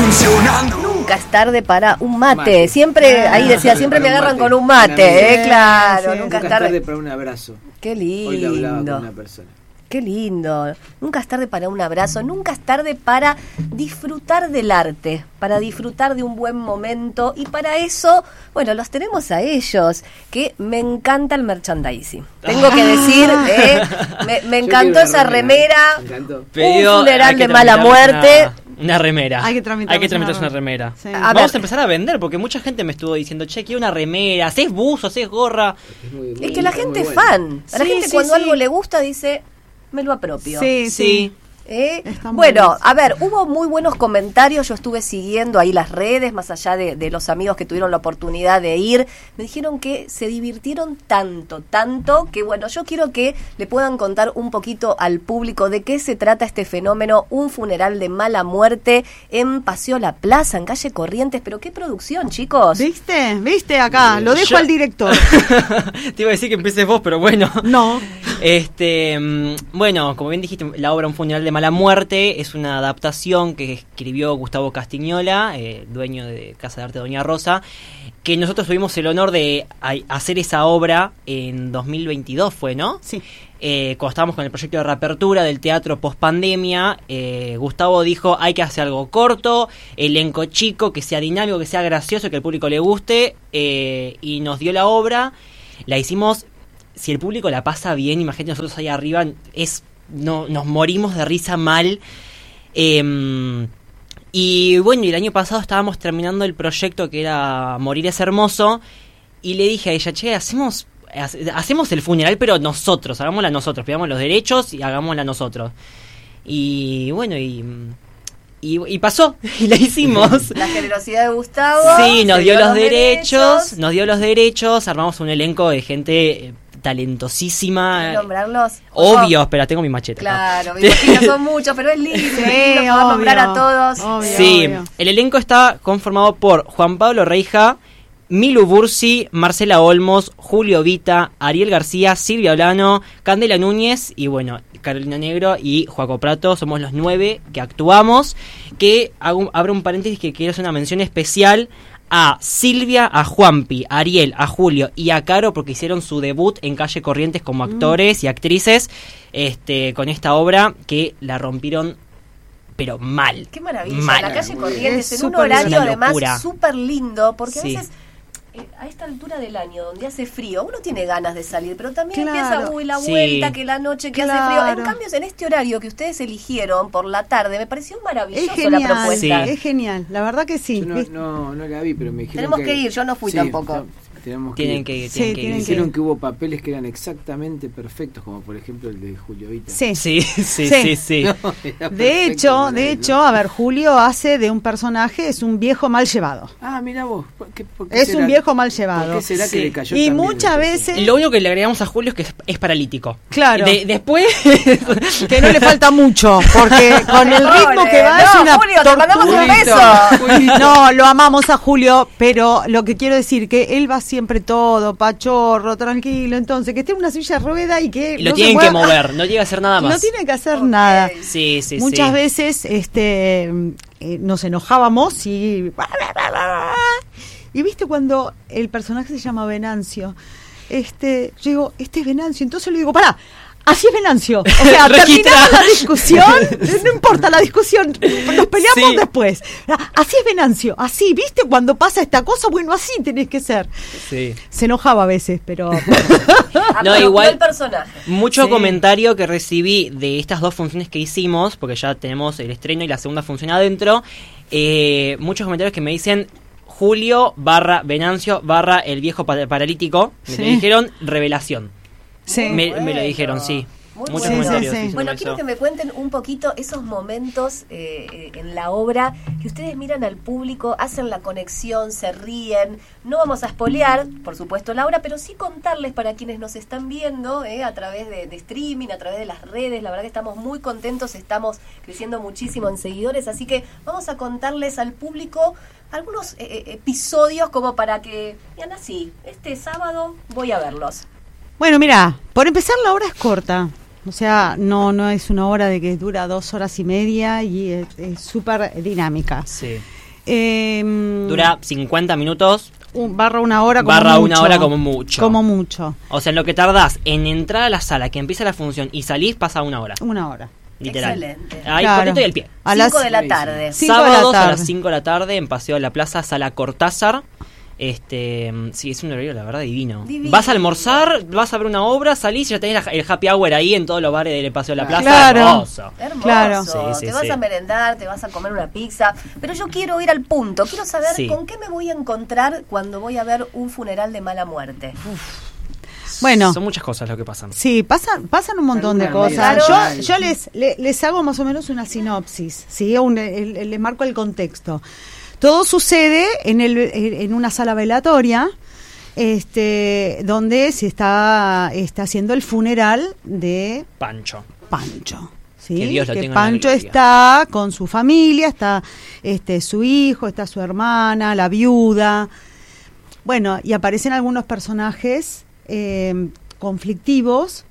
funcionando. Nunca es tarde para un mate. Siempre, ahí decía, siempre me agarran con un mate, claro. Sí, Nunca es tarde para un abrazo. Qué Hoy le hablaba lindo. con una persona. Qué lindo. Nunca es tarde para un abrazo, nunca es tarde para disfrutar del arte, para disfrutar de un buen momento, y para eso, bueno, los tenemos a ellos, que me encanta el merchandising. Tengo que decir, me encantó esa remera, Me encantó. un Pedido, funeral hay que de mala tramitar muerte. Una remera. Hay que tramitarse una remera. Sí. Vamos a empezar a vender, porque mucha gente me estuvo diciendo, che, quiero una remera, haces buzo, haces gorra. Es que la gente es fan. A la gente cuando algo le gusta dice, me lo apropio. Sí. Bueno, a ver, hubo muy buenos comentarios, yo estuve siguiendo ahí las redes, más allá de los amigos que tuvieron la oportunidad de ir, me dijeron que se divirtieron tanto, que bueno, yo quiero que le puedan contar un poquito al público de qué se trata este fenómeno, un funeral de mala muerte en Paseo La Plaza, en calle Corrientes, pero qué producción, chicos. ¿Viste acá? Lo dejo al director. Te iba a decir que empieces vos, pero bueno. No. Bueno, como bien dijiste, la obra Un funeral de mala muerte es una adaptación que escribió Gustavo Castiñola, dueño de Casa de Arte Doña Rosa, que nosotros tuvimos el honor de hacer esa obra en 2022, fue, ¿no? Sí. Cuando estábamos con el proyecto de reapertura del teatro post pandemia, Gustavo dijo, hay que hacer algo corto, elenco chico, que sea dinámico, que sea gracioso, que al público le guste, y nos dio la obra. La hicimos, si el público la pasa bien, imagínate nosotros ahí arriba, nos morimos de risa mal. Y bueno, el año pasado estábamos terminando el proyecto que era Morir es Hermoso, y le dije a ella, che, hacemos el funeral, pero nosotros, hagámosla nosotros, pidamos los derechos y hagámosla nosotros. Y bueno, y pasó, y la hicimos. La generosidad de Gustavo. Sí, nos dio los derechos, armamos un elenco de gente talentosísima. ¿Quieres nombrarlos? Obvio, espera, tengo mi machete. Claro, me imagino, son muchos, pero es lindo, poder nombrar a todos. Obvio. El elenco está conformado por Juan Pablo Reija, Milu Bursi, Marcela Olmos, Julio Vita, Ariel García, Silvia Olano, Candela Núñez y bueno, Carolina Negro y Joaco Prato. Somos los 9 que actuamos. Que abro un paréntesis que quiero hacer una mención especial a Silvia, a Juanpi, a Ariel, a Julio y a Caro, porque hicieron su debut en Calle Corrientes como actores y actrices con esta obra, que la rompieron pero mal. Qué maravilla, mal. La Calle Corrientes, en un súper horario lindo, además locura. súper lindo, porque Sí. a veces a esta altura del año, donde hace frío, uno tiene ganas de salir, pero también Claro. empieza la Sí. vuelta, que la noche que hace frío. Claro. En cambio, en este horario que ustedes eligieron por la tarde, me pareció maravilloso Es genial, la propuesta. Sí. es genial, la verdad que sí. Yo no la vi, pero me dijeron Tenemos que ir, yo no fui tampoco. Tienen que ir. Sí, ir. tienen que Dijeron ir. que hubo papeles que eran exactamente perfectos, como por ejemplo el de Julio Vita. Sí. Sí. No, era De perfecto, hecho, a ver, Julio hace de un personaje, es un viejo mal llevado. Ah, mira vos. ¿Por qué Es será? un viejo mal ¿Por llevado. qué será que Sí. le cayó Y tan bien muchas el veces- Lo único que le agregamos a Julio es que es paralítico. Claro. Después Que no le falta mucho, porque con el ritmo que va es una Julio, te mandamos un tortura. beso. No, lo amamos a Julio, pero lo que quiero decir que él va siempre todo pachorro, tranquilo, entonces que esté en una silla de rueda y que lo no tienen se que pueda- mover, no tiene que hacer nada más. No tiene que hacer nada. Sí. Muchas veces nos enojábamos y viste cuando el personaje se llama Venancio, yo digo, este es Venancio, entonces le digo, pará, así es Venancio, o sea, Registra. terminamos la discusión, no importa la discusión, nos peleamos Sí. después, así es Venancio, así, viste, cuando pasa esta cosa, bueno, así tenés que ser. Sí. Se enojaba a veces, pero No, igual- el personaje. Mucho Sí. comentario que recibí de estas dos funciones que hicimos, porque ya tenemos el estreno y la segunda función adentro, muchos comentarios que me dicen Julio / Venancio / el viejo paralítico, me Sí. lo dijeron revelación. sí. Me lo dijeron, sí. Muy Muchos bueno. comentarios. Sí, sí. sí, Bueno, sobre quiero eso. que me cuenten un poquito esos momentos en la obra que ustedes miran al público, hacen la conexión, se ríen. No vamos a spoilear, por supuesto, la obra, pero sí contarles para quienes nos están viendo a través de streaming, a través de las redes. La verdad que estamos muy contentos, estamos creciendo muchísimo en seguidores, así que vamos a contarles al público algunos episodios como para que digan así, este sábado voy a verlos. Bueno, mira, por empezar la obra es corta. O sea, no es una obra de que dura 2 horas y media y es súper dinámica. Sí. Eh, Dura 50 minutos. /1 hora como /1 mucho. hora como mucho. Como mucho. O sea, en lo que tardás en entrar a la sala, que empieza la función y salís, pasa 1 hora. 1 hora. Literal. Excelente. Ahí, Claro. cortito y al pie. A 5 las de la tarde. 5 de la Sábados a tarde. las 5 de la tarde en Paseo de la Plaza, Sala Cortázar. Sí, es un horario, la verdad, divino. Divino. Vas a almorzar, vas a ver una obra, salís y ya tenés el happy hour ahí en todos los bares del Paseo de la Plaza. Claro. Hermoso. Hermoso. Claro. Sí, sí, te vas sí. a merendar, te vas a comer una pizza. Pero yo quiero ir al punto. Quiero saber Sí. con qué me voy a encontrar cuando voy a ver un funeral de mala muerte. Bueno. Son muchas cosas lo que pasan. Sí, pasan un montón de Alguna cosas. realidad. Yo les hago más o menos una sinopsis, ¿sí? Les marco el contexto. Todo sucede en una sala velatoria, donde se está haciendo el funeral de Pancho. Pancho. ¿sí? Que Dios lo tenga en la Pancho gloria. está con su familia, está su hijo, está su hermana, la viuda. Bueno, y aparecen algunos personajes conflictivos.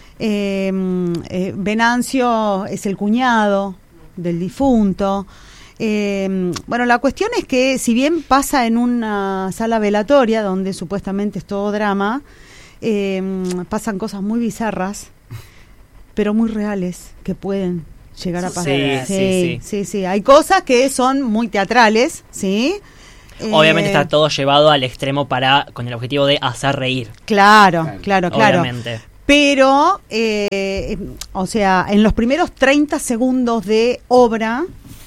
Venancio es el cuñado del difunto. Bueno, la cuestión es que si bien pasa en una sala velatoria donde supuestamente es todo drama, pasan cosas muy bizarras, pero muy reales que pueden llegar a pasar. Sí. Hay cosas que son muy teatrales, ¿sí? Obviamente está todo llevado al extremo con el objetivo de hacer reír. Claro. Obviamente. Pero, o sea, en los primeros 30 segundos de obra,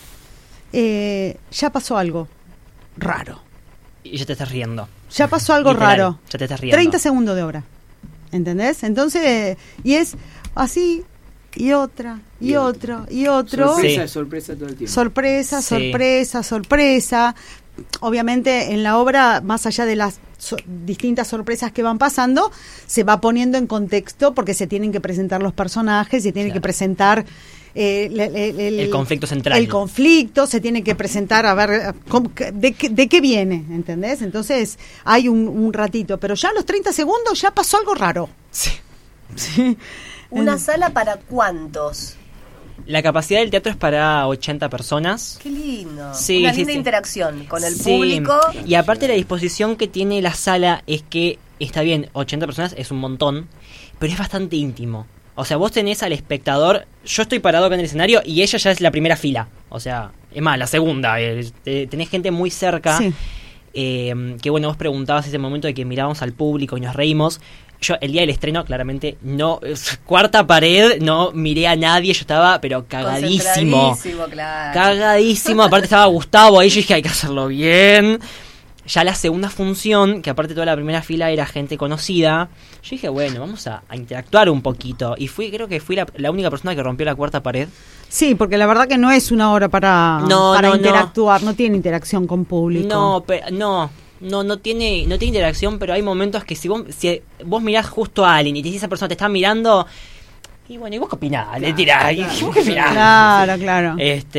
ya pasó algo raro. Y ya te estás riendo. Ya pasó algo Literal, raro. Ya te estás riendo. 30 segundos de obra. ¿Entendés? Entonces, y es así, y otra, y otro, y otro. Sorpresa, Sí. sorpresa todo el tiempo. Sorpresa, Sí. sorpresa, sorpresa. Obviamente en la obra, más allá de las distintas sorpresas que van pasando, se va poniendo en contexto porque se tienen que presentar los personajes, se tiene Claro. que presentar El conflicto central. El conflicto se tiene que presentar, a ver, de qué viene, ¿entendés? Entonces hay un ratito, pero ya a los 30 segundos ya pasó algo raro. Sí. Sí. ¿Una sala para cuántos? La capacidad del teatro es para 80 personas. Qué lindo. Sí, Una sí, linda sí. interacción con el Sí. público. Y aparte la disposición que tiene la sala es que, está bien, 80 personas es un montón, pero es bastante íntimo. O sea, vos tenés al espectador, yo estoy parado acá en el escenario y ella ya es la primera fila. O sea, es más, la segunda. Tenés gente muy cerca. Sí. Que bueno, vos preguntabas ese momento de que mirábamos al público y nos reímos. Yo el día del estreno claramente no, cuarta pared, no miré a nadie, yo estaba pero cagadísimo. Concentradísimo, claro. Cagadísimo, aparte estaba Gustavo ahí, yo dije hay que hacerlo bien. Ya la segunda función, que aparte toda la primera fila era gente conocida, yo dije bueno, vamos a interactuar un poquito. Y creo que fui la única persona que rompió la cuarta pared. Sí, porque la verdad que no es una hora para No. interactuar, no tiene interacción con público. No tiene interacción, pero hay momentos que si vos mirás justo a alguien y esa persona te está mirando, y bueno, ¿y vos qué opinás? Le tirás, claro, ¿y vos qué opinás? Claro.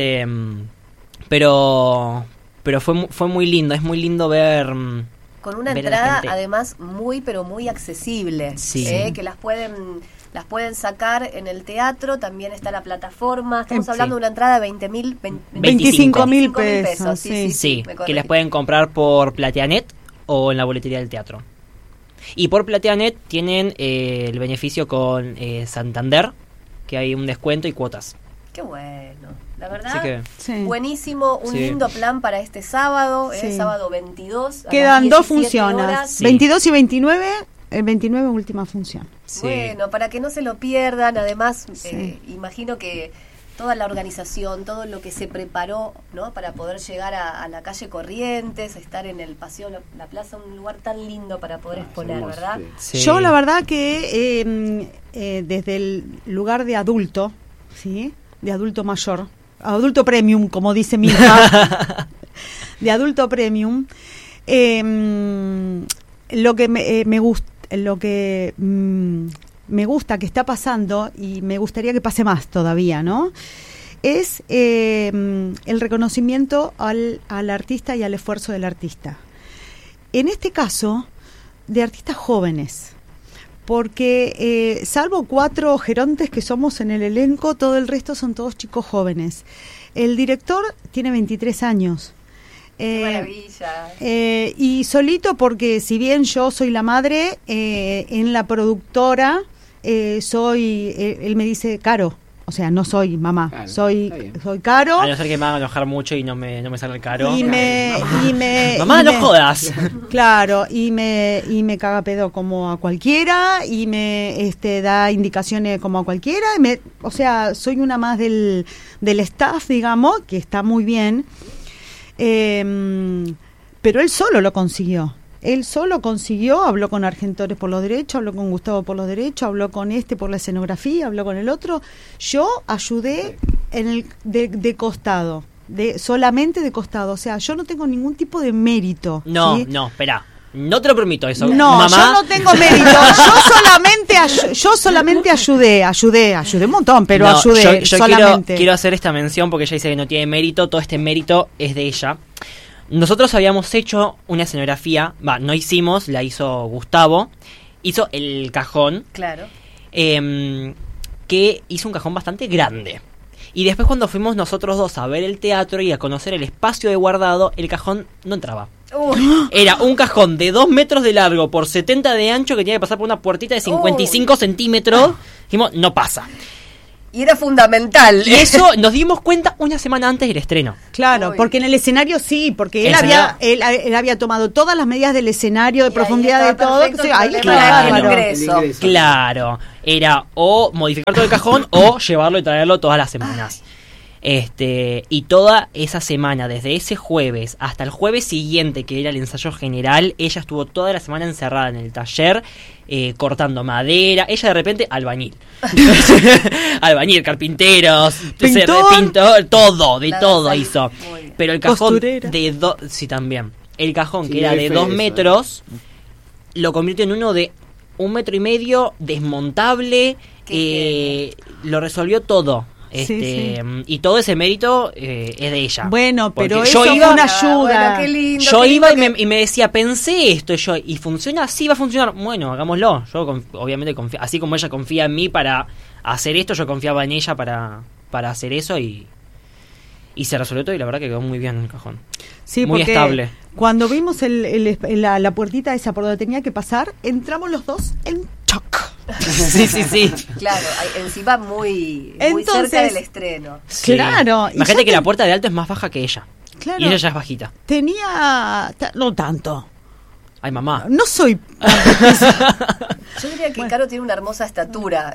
Pero fue muy lindo, es muy lindo ver. Con una ver a la entrada gente. además muy pero muy accesible, Sí. que las pueden sacar en el teatro. También está la plataforma. Estamos Sí. hablando de una entrada de 20.000 25.000 pesos. pesos, sí. Sí, me que corregí. las pueden comprar por Plateanet o en la boletería del teatro. Y por Plateanet tienen el beneficio con Santander, que hay un descuento y cuotas. Qué bueno, la verdad. Así que Sí. Buenísimo, un Sí. lindo plan para este sábado, Sí. sábado 22. a Quedan las 2 17 funciones, horas. Sí. 22 y 29, el 29 última función. sí. Bueno, para que no se lo pierdan, además, Sí. imagino que toda la organización, todo lo que se preparó, ¿no? Para poder llegar a la calle Corrientes, estar en el Paseo La Plaza, un lugar tan lindo para poder exponer, hermoso, ¿verdad? sí. Sí. Yo la verdad que desde el lugar de adulto, ¿sí? De adulto mayor, adulto premium, como dice mi hija, de adulto premium, lo que me gusta que está pasando, y me gustaría que pase más todavía, ¿no? Es el reconocimiento al artista y al esfuerzo del artista. En este caso, de artistas jóvenes, porque salvo 4 gerontes que somos en el elenco, todo el resto son todos chicos jóvenes. El director tiene 23 años. ¡Qué maravilla! Y solito porque si bien yo soy la madre, en la productora él me dice Caro. O sea, no soy mamá, Claro, soy está Caro. A no ser que me hagan enojar mucho y no me sale el caro. Y me Mamá, no jodas. Claro, y me caga pedo como a cualquiera, y me da indicaciones como a cualquiera. O sea, soy una más del staff, digamos, que está muy bien. Pero él solo lo consiguió. Habló con Argentores por los derechos, habló con Gustavo por los derechos, habló con por la escenografía, habló con el otro. Yo ayudé de costado, solamente de costado. O sea, yo no tengo ningún tipo de mérito. No, ¿sí? no, espera. No te lo permito eso. No, mamá. yo no tengo mérito. Yo solamente ayudé un montón, pero No, ayudé yo solamente. quiero hacer esta mención porque ella dice que no tiene mérito. Todo este mérito es de ella. Nosotros habíamos hecho una escenografía, no hicimos, la hizo Gustavo, hizo el cajón, Claro. que hizo un cajón bastante grande. Y después cuando fuimos nosotros dos a ver el teatro y a conocer el espacio de guardado, el cajón no entraba. Era un cajón de 2 metros de largo por 70 de ancho que tenía que pasar por una puertita de 55 centímetros. Dijimos, no pasa. Y era fundamental. Y eso nos dimos cuenta una semana antes del estreno. Claro, Uy. porque en el escenario sí, porque ¿El él había tomado todas las medidas del escenario, de Y ahí profundidad de estaba todo. perfecto Sí, el ahí problema estaba era el bárbaro. ingreso. Claro, era o modificar todo el cajón o llevarlo y traerlo todas las semanas. Y toda esa semana, desde ese jueves hasta el jueves siguiente, que era el ensayo general, ella estuvo toda la semana encerrada en el taller, cortando madera. Ella de repente, albañil. Albañil, carpinteros, pintor, todo, de Nada todo sale. hizo. Muy bien. Pero el cajón Costurera. sí, también. El cajón, Sí, que era de es 2 feo eso, metros, lo convirtió en uno de 1,5 metros, desmontable, lo resolvió todo. Sí. Y todo ese mérito es de ella. Bueno, pero Porque eso yo fue iba, una ayuda. Bueno, qué lindo, yo qué iba lindo y me decía, pensé esto, y funciona, sí va a funcionar. Bueno, hagámoslo. Yo obviamente confío, así como ella confía en mí para hacer esto, yo confiaba en ella para hacer eso y se resolvió todo y la verdad que quedó muy bien el cajón. Sí, muy porque estable. cuando vimos la puertita esa por donde tenía que pasar, entramos los dos en shock. Sí. Claro, encima muy Entonces, cerca del estreno. Sí. Claro, y Imagínate ya que la puerta de alto es más baja que ella. Claro. Y ella ya es bajita. No tanto. Ay, mamá. No soy. Yo diría que Caro tiene una hermosa estatura.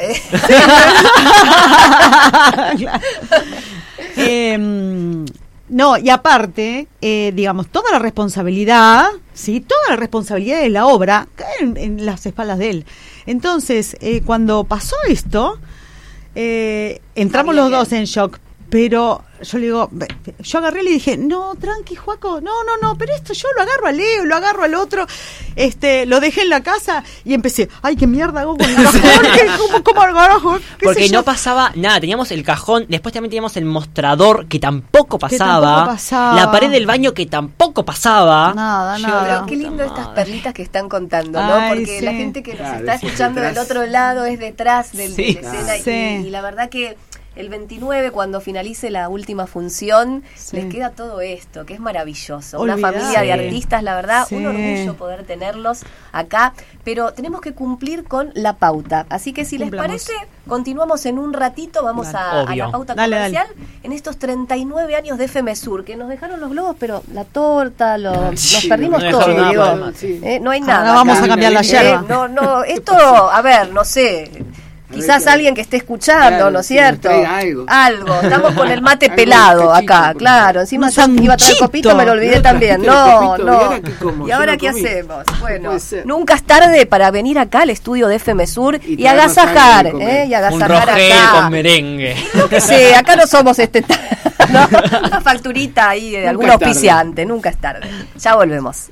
No, y aparte, digamos, toda la responsabilidad de la obra cae en las espaldas de él. Entonces, cuando pasó esto, entramos los dos en shock. Pero yo le digo, yo agarré y le dije, no, tranqui, Juaco, no, pero esto yo lo agarro a Leo, lo agarro al otro, lo dejé en la casa y empecé, ay, qué mierda hago con el cajón, ¿cómo agarro? Porque no pasaba nada, teníamos el cajón, después también teníamos el mostrador que tampoco pasaba, la pared del baño que tampoco pasaba. Nada. Pero qué lindo estas perlitas que están contando, ¿no? Ay, porque sí. la gente que nos Claro, está es escuchando detrás. del otro lado es detrás de Sí. la escena Sí. y la verdad que el 29, cuando finalice la última función, Sí. les queda todo esto, que es maravilloso. Olvidar. Una familia de Sí. artistas, la verdad, Sí. un orgullo poder tenerlos acá, pero tenemos que cumplir con la pauta. Así que si Cumplamos. les parece, continuamos en un ratito, vamos a Obvio. la pauta Dale, comercial en estos 39 años de FM Sur, que nos dejaron los globos, pero la torta, nos Sí, perdimos no todo, dejaron nada Diego. para más, sí. No hay Ahora nada. vamos acá. a cambiar la yerba. No, esto, a ver, no sé. Quizás alguien que esté escuchando, Claro, ¿no es que nos cierto? traiga algo. Estamos con el mate Algo pelado cachito, acá, por claro. favor. Encima Un yo iba a traer sanguchito. copito, me lo olvidé No también. trajiste el copito, No. ¿y ahora qué como? ¿Y Yo ahora no qué comí. hacemos? No Bueno, puede ser. nunca es tarde para venir acá al estudio de FM Sur y traernos agasajar, algo de comer. y Un agasajar rogel acá. con merengue. Yo qué sé, acá no somos ¿no? Una facturita ahí de Nunca algún es tarde. auspiciante, nunca es tarde. Ya volvemos.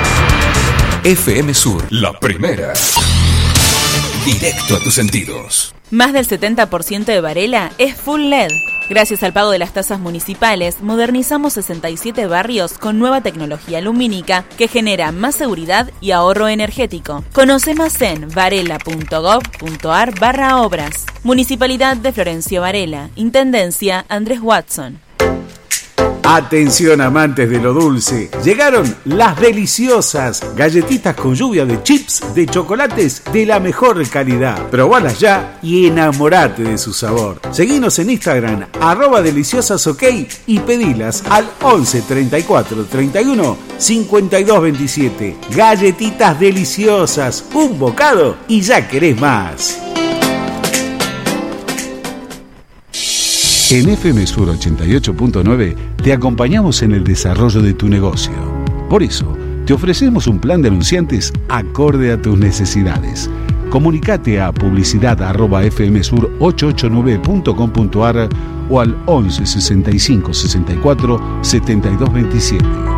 FM Sur, la primera. Directo a tus sentidos. Más del 70% de Varela es full LED. Gracias al pago de las tasas municipales, modernizamos 67 barrios con nueva tecnología lumínica que genera más seguridad y ahorro energético. Conoce más en varela.gov.ar/obras. Municipalidad de Florencio Varela. Intendencia Andrés Watson. Atención amantes de lo dulce, llegaron las deliciosas galletitas con lluvia de chips de chocolates de la mejor calidad. Probalas ya y enamorate de su sabor. Seguinos en Instagram @deliciosasok y pedilas al 11 34 31 52 27. Galletitas deliciosas, un bocado y ya querés más. En FM Sur 88.9 te acompañamos en el desarrollo de tu negocio. Por eso, te ofrecemos un plan de anunciantes acorde a tus necesidades. Comunicate a publicidad@fmsur889.com.ar o al 11 65 64 72 27.